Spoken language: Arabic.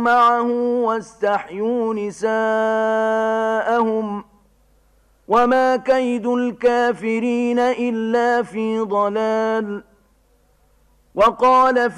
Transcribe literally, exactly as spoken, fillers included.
معه واستحيوا نساءهم وما كيد الكافرين إلا في ضلال. وقال